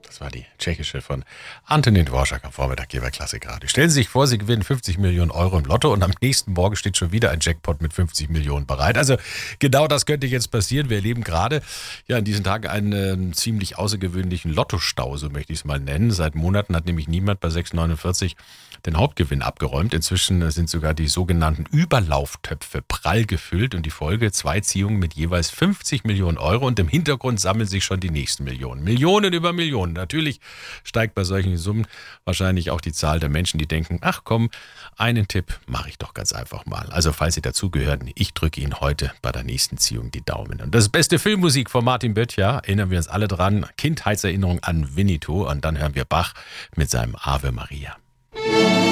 Das war die tschechische von Antonín Dvořák am Vormittag hier bei Klassik Radio. Stellen Sie sich vor, Sie gewinnen 50 Millionen Euro im Lotto und am nächsten Morgen steht schon wieder ein Jackpot mit 50 Millionen bereit. Also genau das könnte jetzt passieren. Wir erleben gerade in diesen Tagen einen ziemlich außergewöhnlichen Lottostau, so möchte ich es mal nennen. Seit Monaten hat nämlich niemand bei 6,49 den Hauptgewinn abgeräumt. Inzwischen sind sogar die sogenannten Überlauftöpfe prall gefüllt und die Folge 2 Ziehungen mit jeweils 50 Millionen Euro und im Hintergrund sammeln sich schon die nächsten Millionen. Millionen über Millionen. Natürlich steigt bei solchen Summen wahrscheinlich auch die Zahl der Menschen, die denken, ach komm, einen Tipp mache ich doch ganz einfach mal. Also falls Sie dazugehören, ich drücke Ihnen heute bei der nächsten Ziehung die Daumen. Und das beste Filmmusik von Martin Böttcher, erinnern wir uns alle dran, Kindheitserinnerung an Winnetou und dann hören wir Bach mit seinem Ave Maria.